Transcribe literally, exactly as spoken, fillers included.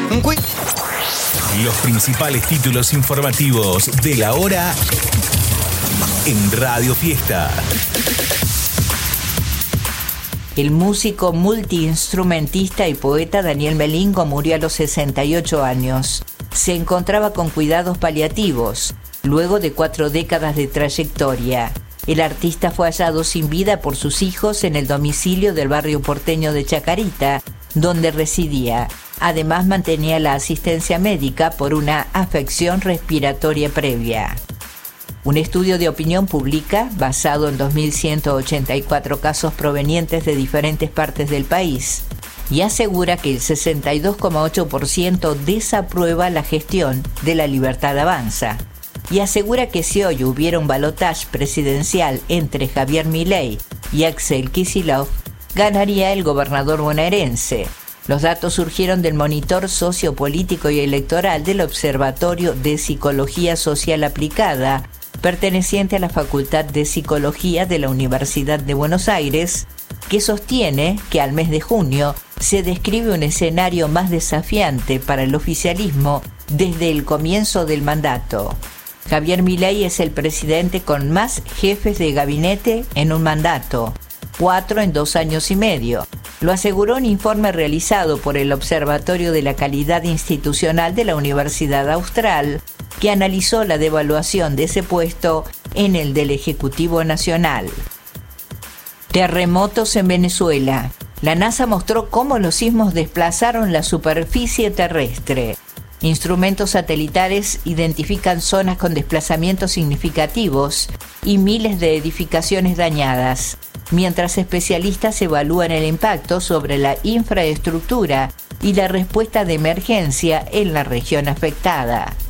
Los principales títulos informativos de la hora en Radio Fiesta. El músico, multiinstrumentista y poeta Daniel Melingo murió a los sesenta y ocho años. Se encontraba con cuidados paliativos, luego de cuatro décadas de trayectoria. El artista fue hallado sin vida por sus hijos en el domicilio del barrio porteño de Chacarita, donde residía. Además, mantenía la asistencia médica por una afección respiratoria previa. Un estudio de opinión pública, basado en dos mil ciento ochenta y cuatro casos provenientes de diferentes partes del país, y asegura que el sesenta y dos coma ocho por ciento desaprueba la gestión de La Libertad Avanza, y asegura que si hoy hubiera un balotaje presidencial entre Javier Milei y Axel Kicillof, ganaría el gobernador bonaerense. Los datos surgieron del monitor sociopolítico y electoral del Observatorio de Psicología Social Aplicada, perteneciente a la Facultad de Psicología de la Universidad de Buenos Aires, que sostiene que al mes de junio se describe un escenario más desafiante para el oficialismo desde el comienzo del mandato. Javier Milei es el presidente con más jefes de gabinete en un mandato, cuatro en dos años y medio. Lo aseguró un informe realizado por el Observatorio de la Calidad Institucional de la Universidad Austral, que analizó la devaluación de ese puesto en el del Ejecutivo Nacional. Terremotos en Venezuela. La NASA mostró cómo los sismos desplazaron la superficie terrestre. Instrumentos satelitales identifican zonas con desplazamientos significativos y miles de edificaciones dañadas, mientras especialistas evalúan el impacto sobre la infraestructura y la respuesta de emergencia en la región afectada.